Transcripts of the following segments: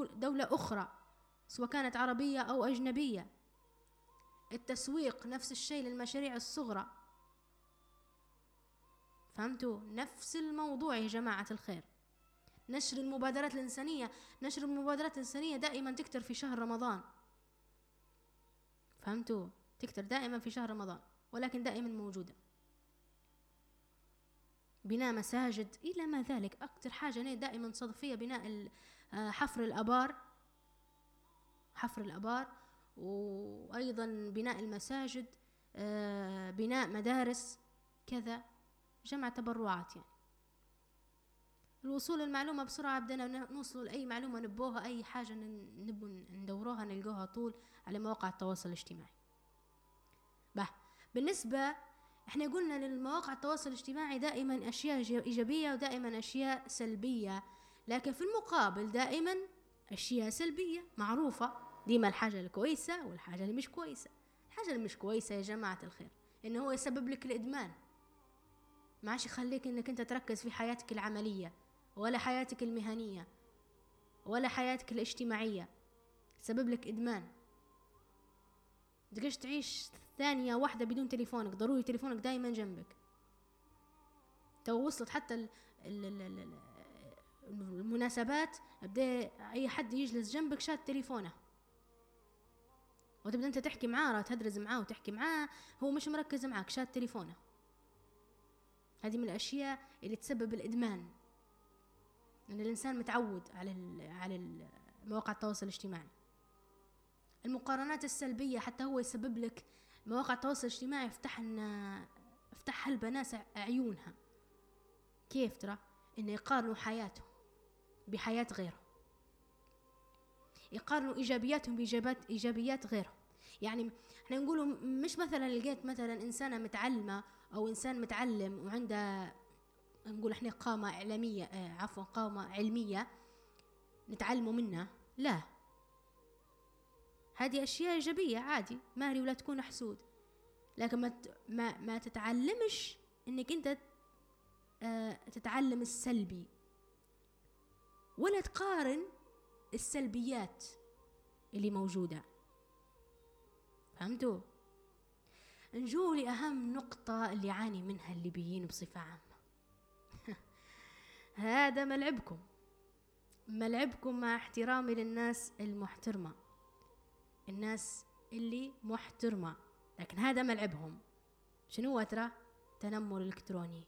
دولة أخرى سواء كانت عربية أو أجنبية. التسويق نفس الشيء للمشاريع الصغرى. فهمتوا؟ نفس الموضوع يا جماعة الخير. نشر المبادرات الإنسانية دائما تكتر في شهر رمضان. فهمتوا؟ تكتر دائما في شهر رمضان، ولكن دائما موجودة. بناء مساجد إلى ما ذلك. أكتر حاجة دائما صدفية بناء حفر الأبار، وأيضا بناء المساجد، بناء مدارس كذا، جمع تبرعات. يعني الوصول المعلومة بسرعة، بدنا نوصل لأي معلومة نبوها، أي حاجة نبو ندوروها نلقوها طول على مواقع التواصل الاجتماعي. بالنسبة احنا قلنا للمواقع التواصل الاجتماعي دائما أشياء إيجابية ودائما أشياء سلبية، لكن في المقابل دائما أشياء سلبية معروفة. ديما الحاجة الكويسة والحاجة اللي مش كويسة. الحاجة اللي مش كويسة يا جماعة الخير إنه هو يسبب لك الإدمان، ما عادش يخليك إنك أنت تركز في حياتك العملية ولا حياتك المهنية ولا حياتك الاجتماعية. سبب لك إدمان. تقدرش تعيش ثانية واحدة بدون تليفونك، ضروري تليفونك دائما جنبك. تو وصلت حتى المناسبات بدأ أي حد يجلس جنبك شاد تليفونه، وتبدأ أنت تحكي معاه، تهدرز معاه وتحكي معاه، هو مش مركز معاك، شاد تليفونه. هذه من الأشياء اللي تسبب الإدمان، أن الإنسان متعود على مواقع التواصل الاجتماعي. المقارنات السلبية حتى هو يسبب لك. مواقع التواصل الاجتماعي افتح البنات عيونها. كيف؟ ترى إنه يقارنوا حياتهم بحياة غيرهم، يقارنوا إيجابياتهم بإيجابيات غيرهم. يعني احنا نقولوا مش مثلا لقيت مثلا إنسانة متعلمة أو إنسان متعلم وعنده نقول احنا قامة علمية نتعلموا منها، لا، هذه أشياء إيجابية عادي، ماري ولا تكون حسود. لكن ما تتعلمش إنك أنت تتعلم السلبي، ولا تقارن السلبيات اللي موجودة. فهمتوا؟ نجوا لأهم نقطة اللي يعاني منها الليبيين بصفة عامة. هذا ملعبكم مع احترامي للناس المحترمة، الناس اللي محترمة، لكن هذا ملعبهم. شنو هو؟ ترى تنمر الإلكتروني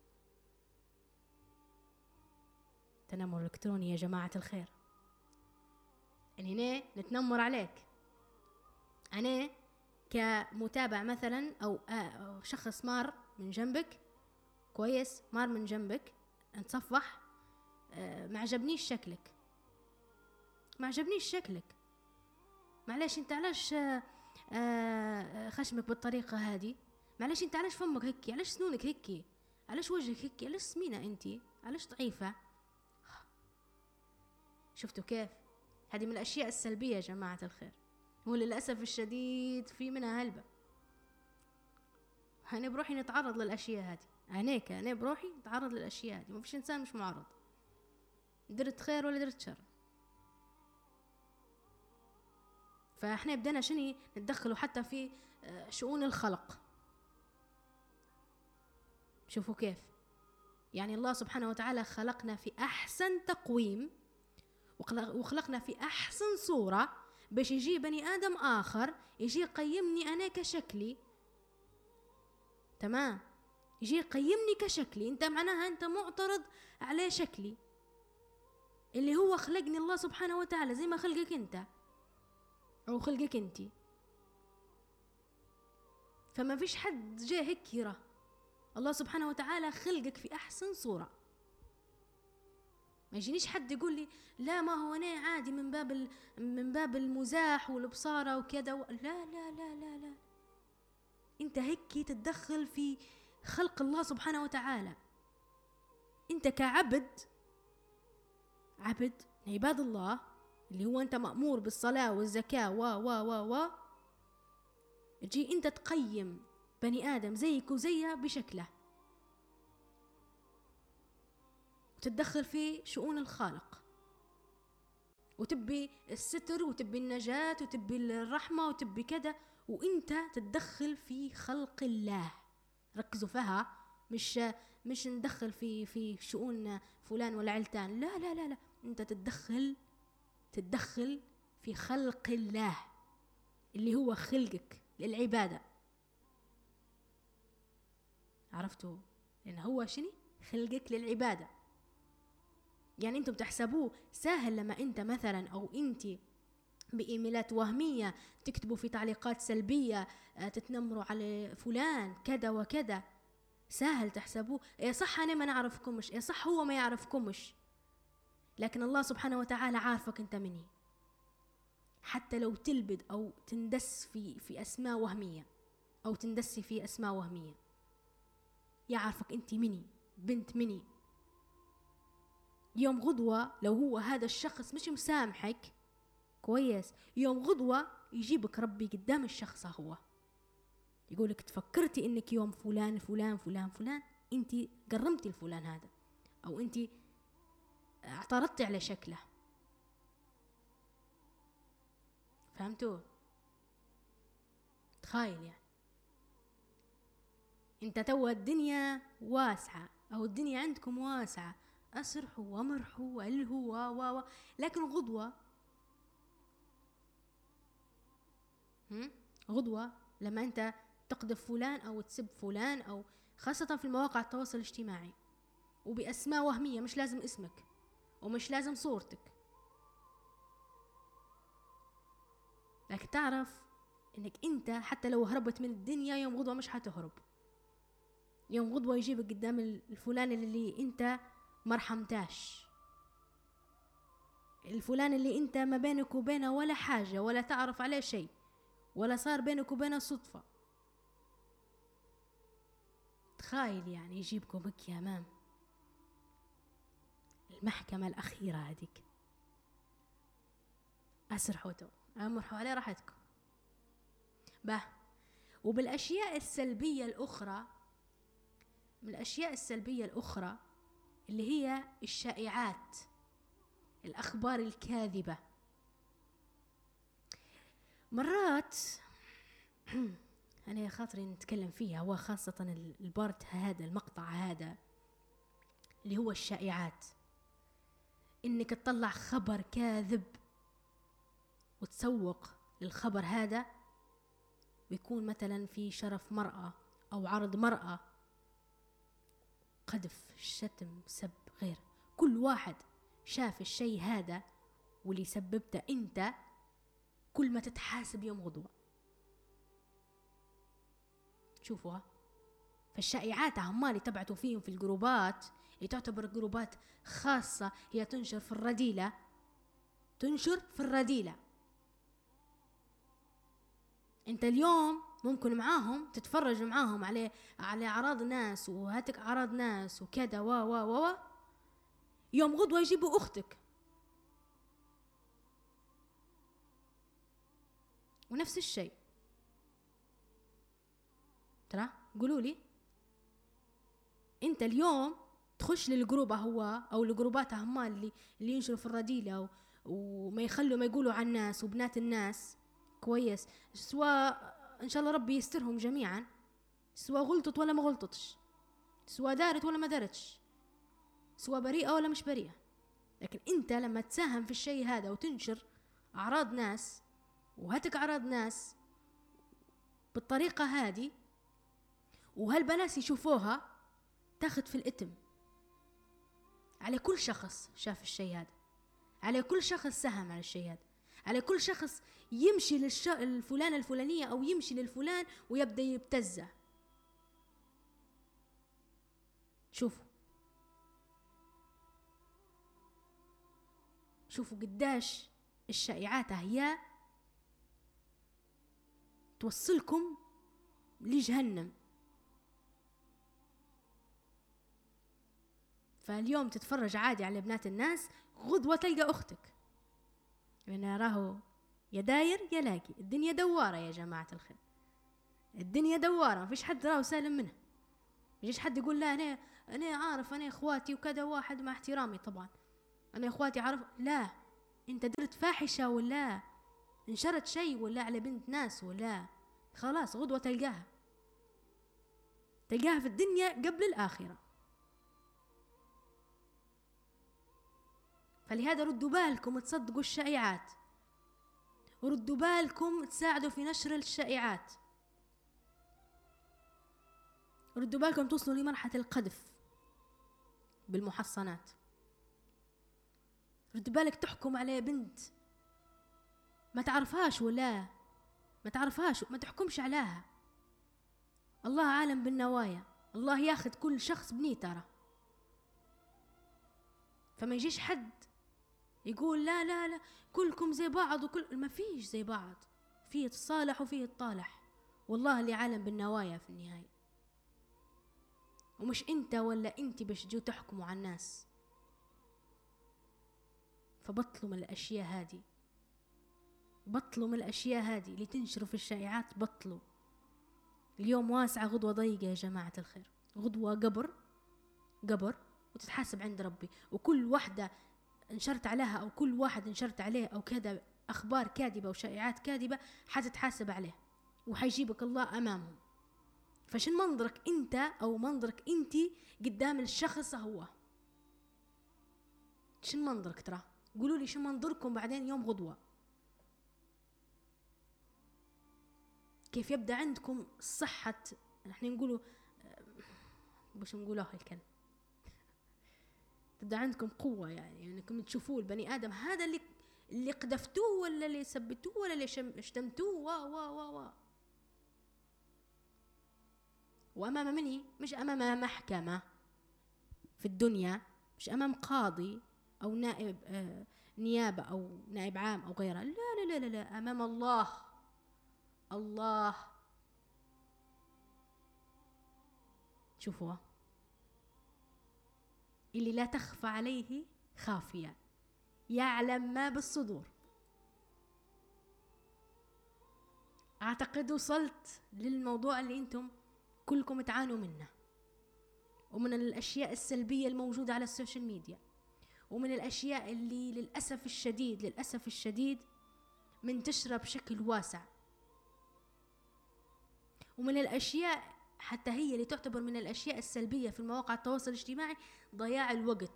يا جماعة الخير. يعني نتنمر عليك، أنا كمتابع مثلا أو شخص مار من جنبك، كويس، مار من جنبك نتصفح، ما عجبنيش شكلك، معلش انت علاش خشمك بالطريقة هذه؟ معلش انت علاش فمك هيك؟ علاش سنونك هيك؟ علاش وجهك هيك؟ علاش سمينة انت؟ علاش ضعيفة؟ شفتوا كيف؟ هذه من الأشياء السلبية يا جماعة الخير، وللأسف الشديد في منها هلبة. أنا بروحي نتعرض للأشياء هذه، أنا بروحي نتعرض للأشياء هذه. ما فيش إنسان مش معرض، درت خير ولا درت شر. فإحنا بدنا شني نتدخلوا حتى في شؤون الخلق. شوفوا كيف، يعني الله سبحانه وتعالى خلقنا في أحسن تقويم، وخلقنا في أحسن صورة، باش يجي بني آدم آخر يجي يقيمني أنا كشكلي. تمام؟ يجي يقيمني كشكلي، انت معناها انت معترض على شكلي اللي هو خلقني الله سبحانه وتعالى زي ما خلقك انت او خلقك انتي. فما فيش حد جاء هيك يرى. الله سبحانه وتعالى خلقك في احسن صورة. ما يجينيش حد يقول لي لا ما هو انا عادي من باب المزاح والبصارة وكذا لا لا لا لا لا، انت هيك تتدخل في خلق الله سبحانه وتعالى. انت كعبد عباد الله اللي هو انت مأمور بالصلاة والزكاة و تجي انت تقيم بني آدم زيك وزيها بشكله، وتتدخل في شؤون الخالق. وتبي الستر وتبي النجاة وتبي الرحمة وتبي كذا، وانت تتدخل في خلق الله. ركزوا فيها، مش ندخل في شؤون فلان ولا علتان، لا لا لا لا، انت تتدخل في خلق الله اللي هو خلقك للعبادة. عرفتوا؟ لأن هو شنو خلقك للعبادة. يعني انتم بتحسبوه سهل لما انت مثلا او انت بإيميلات وهمية تكتبوا في تعليقات سلبية، تتنمروا على فلان كذا وكذا، سهل تحسبوه يا صح أنا ما نعرفكمش، يا صح هو ما يعرفكمش، لكن الله سبحانه وتعالى عارفك انت مني. حتى لو تلبد أو تندس في أسماء وهمية أو تندسي في أسماء وهمية، يعرفك انت مني، بنت مني. يوم غدوة لو هو هذا الشخص مش مسامحك كويس، يوم غدوة يجيبك ربي قدام الشخص، هو يقولك تفكرتي انك يوم فلان فلان فلان فلان انت قرمتي الفلان هذا، او انت اعترضتي على شكله. فهمتوا؟ تخيل يعني انت توا الدنيا واسعة، او الدنيا عندكم واسعة، اسرحوا ومرحوا والهوا و لكن غدوة لما انت تقذف فلان او تسب فلان، او خاصة في المواقع التواصل الاجتماعي وبأسماء وهمية، مش لازم اسمك ومش لازم صورتك، لكن تعرف انك انت حتى لو هربت من الدنيا يوم غدوة مش هتهرب. يوم غدوة يجيبك قدام الفلان اللي انت مرحمتاش، الفلان اللي انت ما بينك وبينه ولا حاجة ولا تعرف عليه شيء ولا صار بينك وبينه صدفة. تخيل يعني يجيبكم هيك يا امام المحكمة الأخيرة هذيك، أسرحوا أمرحوا عليه راحتكم. وبالأشياء السلبية الأخرى، من الأشياء السلبية الأخرى اللي هي الشائعات، الأخبار الكاذبة. مرات أنا خاطري نتكلم فيها، هو خاصة البارت هذا، المقطع هذا اللي هو الشائعات، إنك تطلع خبر كاذب وتسوق للخبر هذا، ويكون مثلا في شرف مرأة أو عرض مرأة، قذف، شتم، سب، غير. كل واحد شاف الشيء هذا واللي سببته انت، كل ما تتحاسب يوم غدوة. شوفوها، فالشائعات عمالي تبعتوا فيهم في الجروبات اللي تعتبر جروبات خاصة، هي تنشر في الرذيلة، تنشر في الرذيلة. انت اليوم ممكن معاهم تتفرج معاهم على اعراض ناس وهاتك اعراض ناس وكذا و يوم غدوة يجيبوا اختك، ونفس الشيء. ترى قولوا لي انت اليوم تخش للجروب هو او الجروبات هم اللي ينشروا في الرذيلة وما يخلوا ما يقولوا عن الناس وبنات الناس كويس، سواء ان شاء الله ربي يسترهم جميعا، سواء غلطت ولا ما غلطتش، سواء دارت ولا ما دارتش، سواء بريئة ولا مش بريئة. لكن انت لما تساهم في الشيء هذا وتنشر اعراض ناس وهتك اعراض ناس بالطريقة هذه، وهالبناس يشوفوها، تاخد في الإثم على كل شخص شاف الشيء هذا، على كل شخص ساهم على الشيء هذا، على كل شخص يمشي للفلان الفلانية أو يمشي للفلان ويبدأ يبتزه. شوفوا قداش الشائعات هي توصلكم لجهنم. فاليوم تتفرج عادي على بنات الناس، غدوة تلقى أختك، لأن راهو يا داير يا لاقي، الدنيا دوارة يا جماعة الخير، الدنيا دوارة، ما فيش حد راهو سالم منها. مجيش حد يقول لا أنا عارف، أنا إخواتي وكذا، واحد مع احترامي طبعا، أنا إخواتي عارف، لا، انت درت فاحشة ولا انشرت شيء ولا على بنت ناس ولا، خلاص غدوة تلقاها في الدنيا قبل الآخرة. فلهذا ردوا بالكم تصدقوا الشائعات، وردوا بالكم تساعدوا في نشر الشائعات، ردوا بالكم توصلوا لمرحلة القذف بالمحصنات. ردوا بالك تحكم على بنت ما تعرفهاش ولا ما تعرفهاش، ما تحكمش عليها. الله عالم بالنوايا، الله ياخذ كل شخص بنية ترى. فما يجيش حد يقول لا لا لا كلكم زي بعض، وكل ما فيش زي بعض، فيه الصالح وفيه الطالح، والله اللي عالم بالنوايا في النهاية. ومش انت ولا انت باش تجوا تحكموا على الناس. فبطلوا من الاشياء هذه، بطلوا من الاشياء هذه اللي تنشروا في الشائعات، بطلوا. اليوم واسعة غدوة ضيقة يا جماعة الخير، غدوة قبر وتتحاسب عند ربي. وكل واحدة انشرت عليها أو كل واحد انشرت عليه أو كذا أخبار كاذبة وشائعات كاذبة حتتحاسب عليه وحيجيبك الله أمامهم. فشن منظرك أنت أو منظرك أنت قدام الشخص هو؟ شن منظرك؟ ترى قولوا لي شن منظركم بعدين يوم غدوة. كيف يبدأ عندكم صحة، نحن نقولوا باش نقولوها الكلمة، تبدأ عندكم قوة، يعني انكم تشوفوا البني آدم هذا اللي قذفتوه ولا اللي سبتوه ولا اللي شتمتوه و وأمام مني، مش أمام محكمة في الدنيا، مش أمام قاضي أو نائب نيابة أو نائب عام أو غيره، لا لا لا لا، أمام الله. شوفوا اللي لا تخفى عليه خافية، يعلم ما بالصدور. أعتقد وصلت للموضوع اللي أنتم كلكم تعانوا منه، ومن الأشياء السلبية الموجودة على السوشيال ميديا، ومن الأشياء اللي للأسف الشديد منتشرة بشكل واسع، ومن الأشياء حتى هي اللي تعتبر من الأشياء السلبية في المواقع التواصل الاجتماعي، ضياع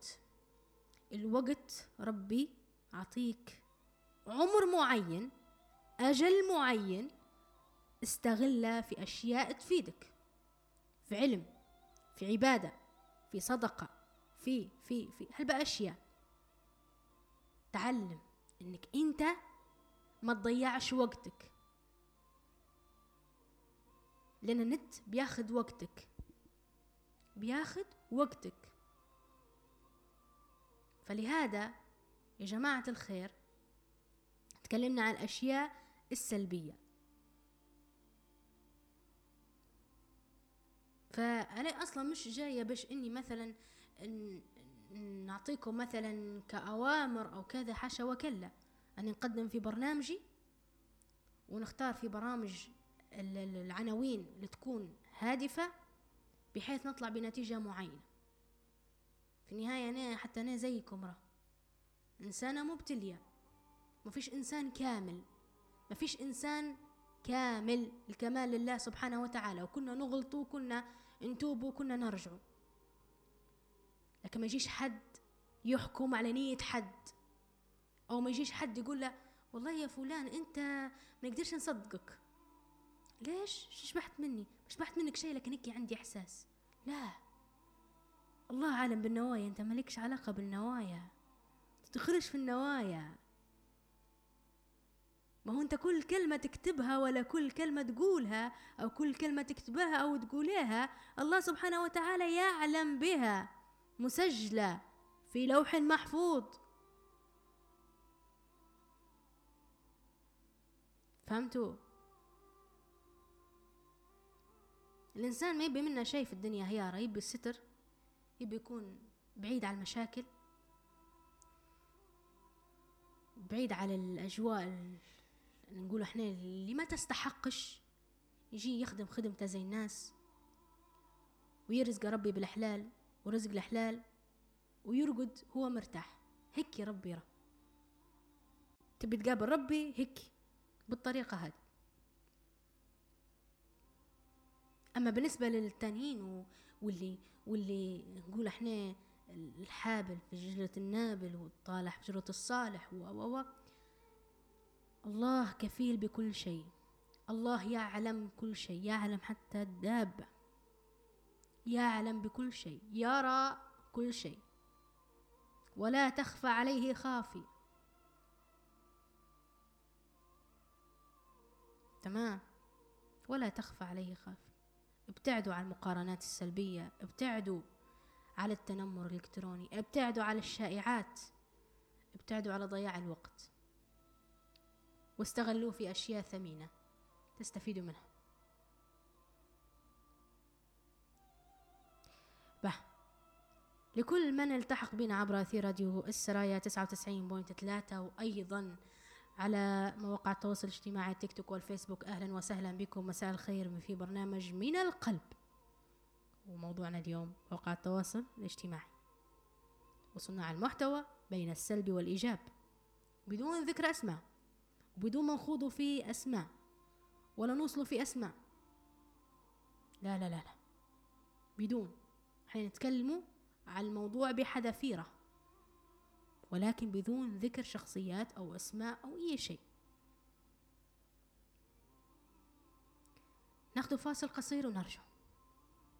الوقت. ربي عطيك عمر معين، أجل معين، استغلها في أشياء تفيدك، في علم، في عبادة، في صدقة، في هلبا أشياء. تعلم إنك أنت ما تضيعش وقتك، لأن النت بياخد وقتك. فلهذا يا جماعة الخير تكلمنا عن الأشياء السلبية. فأنا أصلا مش جاية باش إني مثلا نعطيكم مثلا كأوامر أو كذا، حاشا وكلا. أنا نقدم في برنامجي ونختار في برامج العناوين اللي تكون هادفة بحيث نطلع بنتيجة معينة. في النهاية أنا زيكم، إنسانة مبتلية، مفيش إنسان كامل، الكمال لله سبحانه وتعالى، وكنا نغلط وكنا نتوب وكنا نرجع. لكن ما يجيش حد يحكم على نية حد، أو ما يجيش حد يقول له والله يا فلان أنت ما نقدرش نصدقك. ليش؟ شبحت منك شيء، لكن هيك عندي إحساس. لا، الله عالم بالنوايا، أنت مالكش علاقة بالنوايا، تدخلش في النوايا. ما هو أنت كل كلمة تكتبها ولا كل كلمة تقولها أو كل كلمة تكتبها أو تقوليها الله سبحانه وتعالى يعلم بها، مسجلة في لوح محفوظ. فهمتوا؟ الإنسان ما يبي منا شيء في الدنيا هيارة، يبي الستر، يبي يكون بعيد عن المشاكل، بعيد على الأجواء نقول احنا اللي ما تستحقش، يجي يخدم خدمته زي الناس ويرزق ربي بالحلال ورزق الحلال ويرقد هو مرتاح. هيك ربي تبي تقابل ربي هيك بالطريقة هذه. أما بالنسبة للتانيين واللي نقول احنا الحابل في جرة النابل والطالح في جرة الصالح الله كفيل بكل شيء. الله يعلم كل شيء، يعلم حتى الدابة، يعلم بكل شيء، يرى كل شيء، ولا تخفى عليه خافية. تمام، ولا تخفى عليه خافية. ابتعدوا عن المقارنات السلبية، ابتعدوا على التنمر الإلكتروني، ابتعدوا على الشائعات، ابتعدوا على ضياع الوقت، واستغلوه في أشياء ثمينة تستفيدوا منها. لكل من التحق بنا عبر أثير راديو السرايا 99.3 وأيضا على مواقع التواصل الاجتماعي تيك توك والفيسبوك، أهلا وسهلا بكم، مساء الخير في برنامج من القلب. وموضوعنا اليوم مواقع التواصل الاجتماعي وصناع المحتوى بين السلب والإيجاب، بدون ذكر أسماء وبدون ما نخوضوا في أسماء ولا نوصلوا في أسماء. لا لا لا لا، بدون، حنتكلموا على الموضوع بحذافيره ولكن بدون ذكر شخصيات أو أسماء أو أي شيء. ناخذ فاصل قصير ونرجع.